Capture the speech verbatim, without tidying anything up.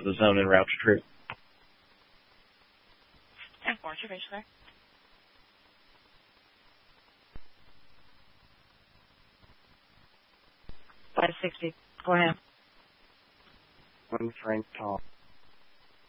of the zone en route to troop. And four, your base there. five sixty, go ahead. One Frank Tom.